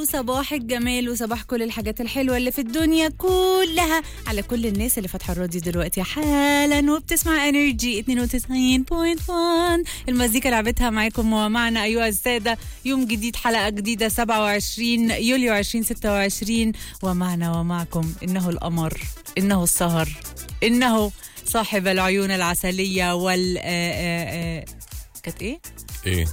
وصباح الجمال وصباح كل الحاجات الحلوة اللي في الدنيا كلها على كل الناس اللي فاتحة الراديو دلوقتي حالا وبتسمع انرجي 92.1. المزيكا لعبتها معاكم ومعنا أيها السادة. يوم جديد، حلقة جديدة، 27 يوليو 2026، ومعنا ومعكم إنه القمر، إنه السهر، إنه صاحب العيون العسلية كانت ايه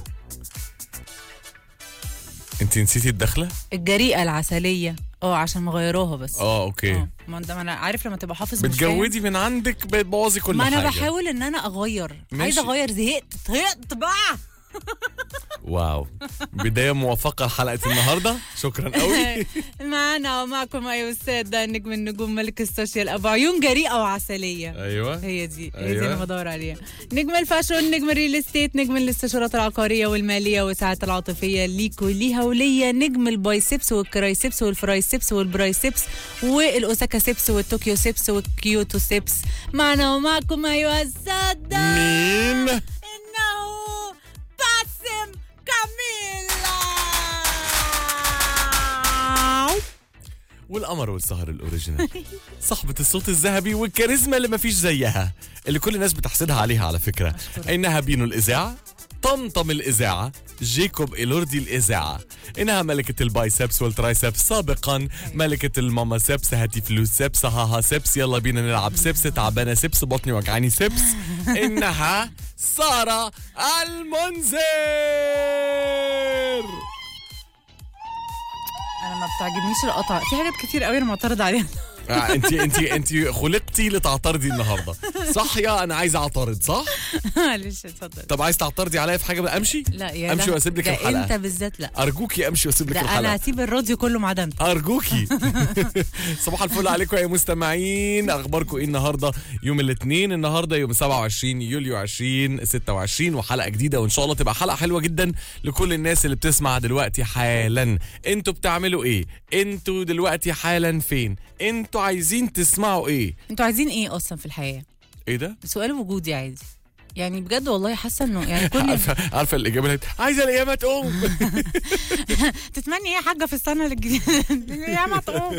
انت نسيتي الدخله؟ الجريئة العسلية. عشان مغيروها بس. اوكي. ما انت انا عارف لما تبقى حافظ بتجودي من عندك بتبوظي كل حاجة. حاجه. ما انا بحاول ان انا اغير. عايزه اغير، زهقت بقى. واو، بداية موفقة لحلقة النهاردة. شكرا قوي. معنا ومعكم أيها السادة نجم النجوم، ملك السوشيال، أبو عيون جريئة وعسلية. أيوة، هي دي اللي بدور عليها. نجم الفاشون، نجم الريل استيت، نجم الاستشارات العقارية والمالية والساعات العاطفية ليكو ليها وليا، نجم البايسبس والكرايسبس والفرايسبس والبرايسبس والأوساكا سبس والطوكيو سبس والكيوتو سبس. معنا ومعكم أيها السادة مين؟ إنه باسم كاميلا والقمر والسهر الأوريجينال، صاحبة الصوت الذهبي والكاريزما اللي مفيش زيها، اللي كل الناس بتحسدها عليها على فكرة. إنها بينو الإذاعة، طمطم الإذاعة، جيكوب إلوردي الإذاعة. إنها ملكة البايسبس والترايسبس سابقا، ملكة الماما سبس، هاتي فلوس سبس، هاها سبس، يلا بينا نلعب سبس، تعبانة سبس، بطني وجعاني سبس. إنها سارة المنذر. انا ما بتعجبنيش القطع، في حاجات كتير قوي انا معترض عليها. انت خلقتي لتعترضي النهارده، صح؟ يا انا عايز اعترض، صح؟ معلش اتفضل. طب عايز تعترضي عليا في حاجه بقى؟ امشي؟ لا يا امشي واسيب لك الحلقه. انت بالذات لا، ارجوكي امشي واسيب لك الحلقه. انا هسيب الراديو كله ما عدا انت، ارجوكي. صباح الفل عليكم يا مستمعين، اخباركم ايه النهارده؟ يوم الاثنين، النهارده يوم 27 يوليو 2026، وحلقه جديده، وان شاء الله تبقى حلقه حلوه جدا لكل الناس اللي بتسمع دلوقتي حالا. انتوا بتعملوا ايه؟ انتوا دلوقتي حالا فين؟ انتوا عايزين تسمعوا ايه؟ انتوا عايزين ايه اصلا في الحياه؟ ايه ده؟ سؤال وجودي عادي يعني، بجد والله حاسه انه يعني كل عارفه الاجابه اللي عايزه القيامه تقوم. تتمني ايه يا حاجه في السنه الجديده؟ القيامه تقوم.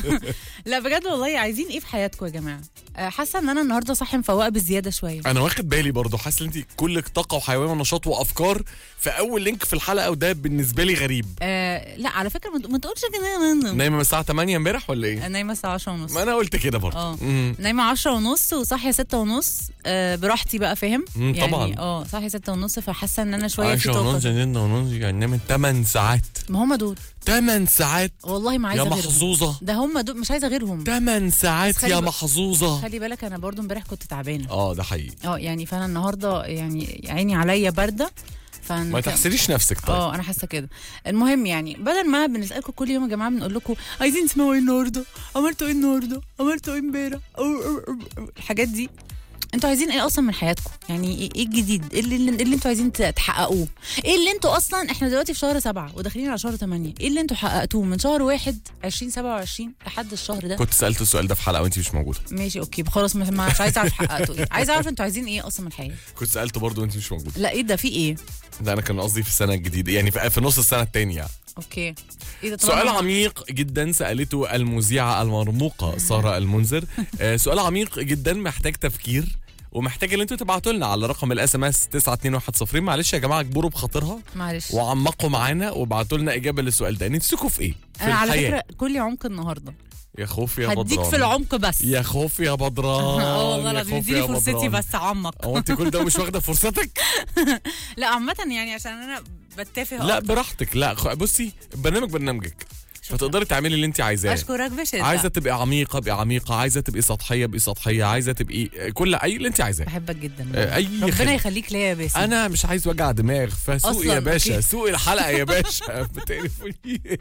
لا بجد والله، عايزين ايه في حياتكم يا جماعه؟ حاسه ان انا النهارده صاحي مفوقه بزياده شويه. انا واخد بالي برضو، حاسه ان انت كلك طاقه وحيويه ونشاط وافكار في اول لينك في الحلقه، وده بالنسبه لي غريب. لا على فكره ما تقولش كده. نايمه من الساعه 8 امبارح ولا ايه؟ نايمه الساعه 10:30. ما انا قلت كده برضو. نايمه 10:30 وصاحيه 6:30 براحتي بقى، فاهم؟ يعني طبعا صاحيه 6:30، فحاسه ان انا شويه في 10:30 يعني نامت 8 ساعات. ما هم دول 8 ساعات والله، ما عايزه يا غيرهم. محظوظه. ده هم دول، مش عايزه غيرهم. 8 ساعات يا محظوظه. خلي بالك انا برضو امبارح كنت تعبانه. ده حقيقي. يعني فانا النهارده يعني عيني عليا بارده، ما تحسديش نفسك. طيب انا حاسه كده. المهم يعني، بدل ما بنسالكم كل يوم يا جماعه بنقول لكم عايزين تسمعوا ايه النهارده، عملتوا ايه النهارده، عملتوا ايه امبارح، الحاجات دي، انتوا عايزين ايه اصلا من حياتكم؟ يعني ايه الجديد؟ ايه اللي انتوا عايزين تحققوه؟ ايه اللي انتوا اصلا، احنا دلوقتي في شهر 7 وداخلين على شهر 8، ايه اللي انتوا حققتوه من شهر 1 2027 لحد الشهر ده؟ كنت سالت السؤال ده في حلقه وانت مش موجوده. ماشي اوكي خلاص، مش عايزه اعرف حققتوا ايه، عايزه اعرف انتوا عايزين ايه اصلا من الحياه. كنت سالته برضه وانت مش موجوده. لا ايه ده، في ايه؟ ده انا كان قصدي في السنه الجديده، يعني في نص السنه الثانيه يعني. اوكي. ايه ده؟ سؤال عميق جدا سالته المذيعه المرموقه ساره المنذر. سؤال عميق جدا، محتاج تفكير، ومحتاج ان انتوا تبعتوا لنا على رقم الاس ام اس 92110. معلش يا جماعه، اجبروا بخاطرها، معلش، وعمقوا معانا وابعتوا لنا اجابه للسؤال ده. نفسكوا في ايه في انا الحياه؟ على فكره كل عمق النهارده يا خوف يا بدران، هديك في العمق بس. يا خوف يا بدران. والله العظيم اديني فرصتي بس اعمق. هو انت كل ده مش واخده فرصتك؟ لا عامه يعني عشان انا بتفق. لا براحتك، لا بصي، برنامجك، فتقدري تعملي اللي انت عايزاه. اشكرك بشده. عايزه تبقي عميقه ابقي عميقه، عايزه تبقي سطحيه ابقي سطحيه، عايزه تبقي كل اي اللي انت عايزاه. بحبك جدا. ربنا يخليك ليا يا باسم. انا مش عايز وجع دماغ، فسوق يا باشا، سوق الحلقه يا باشا. ما تقرفونيش.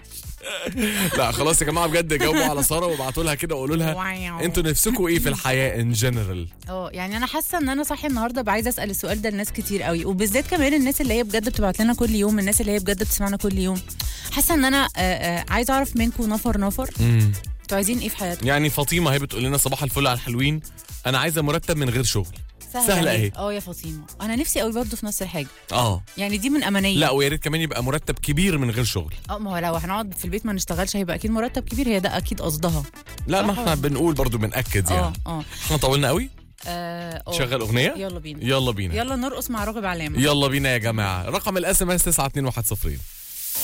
لا خلاص يا جماعه بجد، جاوبوا على ساره وابعتوا لها كده وقولوا لها انتوا نفسكم ايه في الحياه ان جنرال. يعني انا حاسه ان انا صاحيه النهارده عايزه اسال السؤال ده لناس كتير قوي، وبالذات كمان الناس اللي هي بجد بتبعت لنا كل يوم، الناس اللي هي بجد بتسمعنا كل يوم. حاسه ان انا عايزه اعرف منكم نفر انتوا عايزين ايه في حياتكم؟ يعني فاطمه هي بتقول لنا صباح الفل على الحلوين، انا عايزه مرتب من غير شغل. سهله اهي. يا فاطمه انا نفسي قوي برضه في نفس الحاجه. اه يعني دي من امانيه. لا ويا ريت كمان يبقى مرتب كبير من غير شغل. ما هو لو هنقعد في البيت ما نشتغلش هيبقى اكيد مرتب كبير، هي ده اكيد قصدها. لا ما احنا بنقول برضو بنأكد يعني. احنا طولنا قوي. شغل اغنيه. يلا بينا يلا بينا. يلا نرقص مع راغب علامه. يلا بينا يا جماعه. رقم الاس ام اس 92110.